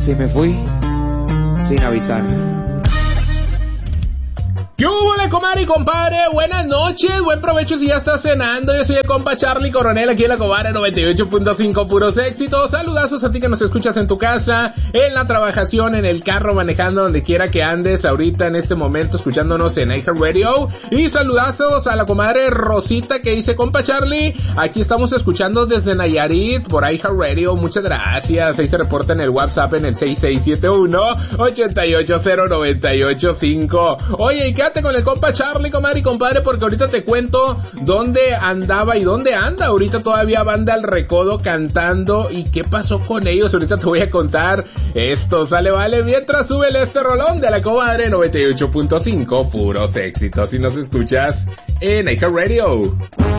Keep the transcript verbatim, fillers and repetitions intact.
se me fui sin avisarme. ¿Qué hubo, le comadre y compadre? Buenas noches, buen provecho si ya estás cenando. Yo soy el compa Charlie Coronel aquí en la Comadre noventa y ocho punto cinco, puros éxitos. Saludazos a ti que nos escuchas en tu casa, en la trabajación, en el carro, manejando, donde quiera que andes ahorita en este momento escuchándonos en iHeartRadio. Y saludazos a la comadre Rosita que dice, compa Charlie, aquí estamos escuchando desde Nayarit por iHeartRadio. Muchas gracias. Ahí se reporta en el WhatsApp en el seis seis siete uno, ocho ocho cero, nueve ocho cinco. Oye, ¿y qué con el compa Charlie, comadre y compadre? Porque ahorita te cuento dónde andaba y dónde anda ahorita todavía Banda El Recodo cantando y qué pasó con ellos. Ahorita te voy a contar esto, sale, vale, mientras súbele este rolón de la Comadre noventa y ocho punto cinco, puros éxitos, y nos escuchas en iHeartRadio.